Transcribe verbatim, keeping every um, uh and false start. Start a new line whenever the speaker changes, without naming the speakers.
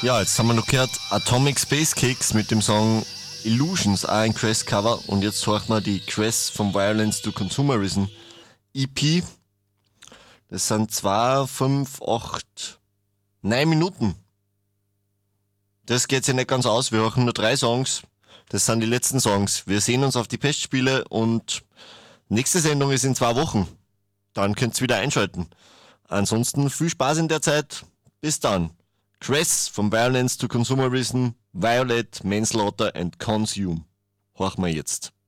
Ja, jetzt haben wir noch gehört Atomic Space Cakes mit dem Song Illusions, auch ein Crest-Cover. Und jetzt hört man die Crest from Violence to Consumerism E P. Das sind zwei, fünf, acht, neun Minuten. Das geht sich nicht ganz aus. Wir hören nur drei Songs. Das sind die letzten Songs. Wir sehen uns auf die Pestspiele und nächste Sendung ist in zwei Wochen. Dann könnt ihr wieder einschalten. Ansonsten viel Spaß in der Zeit. Bis dann. Cress from Violence to Consumerism, Violet, Manslaughter and Consume. Horchen wir jetzt.